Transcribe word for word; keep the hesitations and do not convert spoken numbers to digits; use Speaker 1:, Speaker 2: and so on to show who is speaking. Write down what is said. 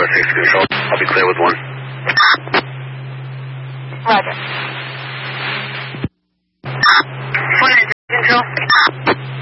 Speaker 1: six control. I'll be clear with one.
Speaker 2: Roger.